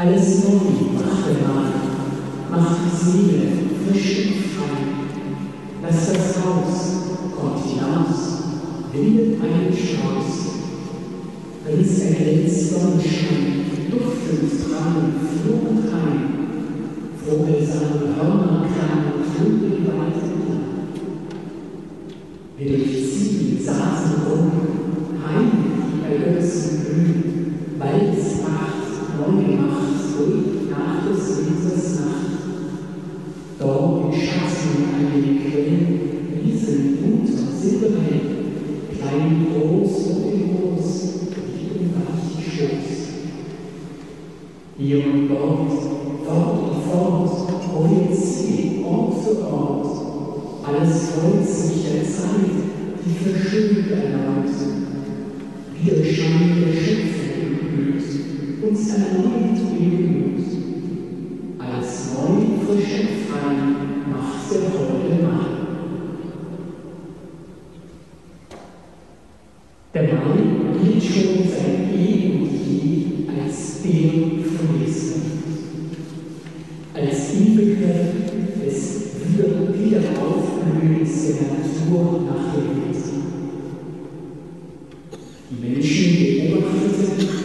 Alles neu macht der Mann, macht die Seele frisch und frei. Lass das Haus, kommt hinaus, windet einen Strauß. Rings erglänzt Sonnenschein, duftend Traum, Flug und Heim. Vogelsang, Hörnerklang, Vögel weit entlang. Wir durchziehen Sasengrund, heimlich die Ergötzen blühen, Waldespracht, neu gemacht, ruhig nach des Winters Nacht. Dort in Schatten an den Quellen, Wiesen bunt und silberhell, klein, groß und groß, liegen weich Schoß. Hier und dort, fort und fort, wo wir ziehen, Ort für Ort, alles freut sich der Zeit, die verschönt erneut. Widerschein der Schöpfung im Blut, uns erneut im Gemüt. Alles neu, frisch und frei macht der holde Mai. Der Mai gilt schon seit eh und je als der Verwesung, als Inbegriff des Wiederaufblühens der Natur nach dem Winter. Die Menschen beobachteten